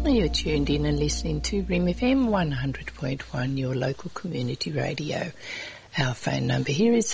You're tuned in and listening to Rim FM 100.1, your local community radio. Our phone number here is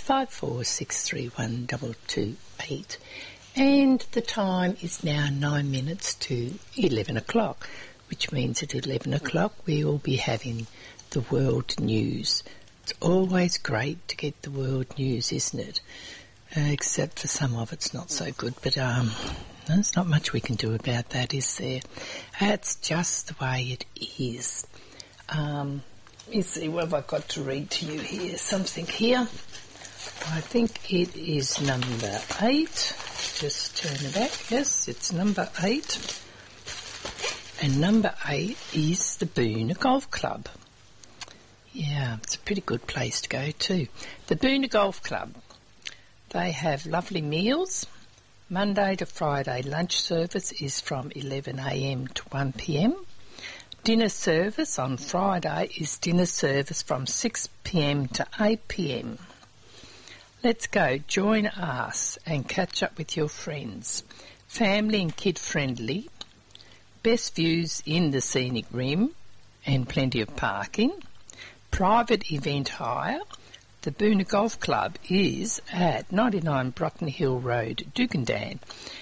54631228, and the time is now 9 minutes to 11 o'clock, which means at 11 o'clock we will be having the world news. It's always great to get the world news, isn't it? Except for some of it's not so good, but there's not much we can do about that, is there? That's just the way it is. Let me see, what have I got to read to you here? Something here. I think it is number 8. Just turn it back. Yes, it's number 8. And number 8 is the Boonah Golf Club. Yeah, it's a pretty good place to go to. The Boonah Golf Club. They have lovely meals. Monday to Friday lunch service is from 11 a.m. to 1 p.m. Dinner service on Friday is dinner service from 6 p.m. to 8 p.m. Let's go, join us and catch up with your friends. Family and kid friendly. Best views in the scenic rim and plenty of parking. Private event hire. The Boonah Golf Club is at 99 Brocken Hill Road, Dugandan,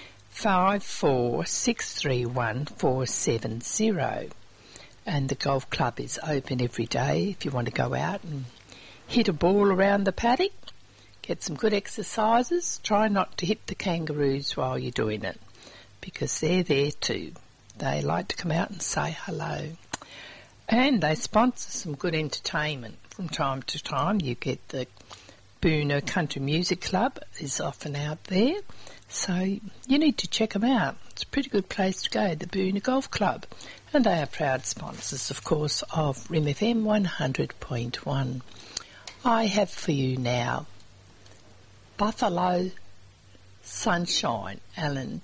54631 And the golf club is open every day if you want to go out and hit a ball around the paddock, get some good exercises. Try not to hit the kangaroos while you're doing it, because they're there too. They like to come out and say hello. And they sponsor some good entertainment. From time to time you get the Boonah Country Music Club is often out there, so you need to check them out. It's a pretty good place to go, the Boonah Golf Club, and they are proud sponsors, of course, of Rim FM 100.1. I have for you now Buffalo Sunshine, Alan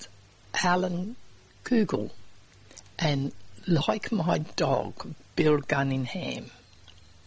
Kugel, and Like My Dog, Bill Gunningham.